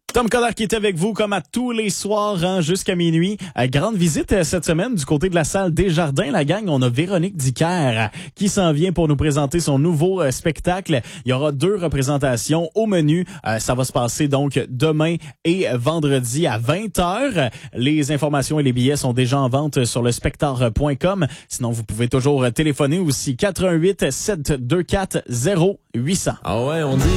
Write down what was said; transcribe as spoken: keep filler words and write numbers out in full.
Tom Collard qui est avec vous comme à tous les soirs hein, jusqu'à minuit. Euh, grande visite euh, cette semaine du côté de la salle Desjardins. La gang, on a Véronique Dicker euh, qui s'en vient pour nous présenter son nouveau euh, spectacle. Il y aura deux représentations au menu. Euh, ça va se passer donc demain et vendredi à vingt heures. Les informations et les billets sont déjà en vente sur le spectacle point com. Sinon, vous pouvez toujours téléphoner aussi quatre un huit, sept deux quatre, zéro huit zéro zéro. Ah ouais, on dit...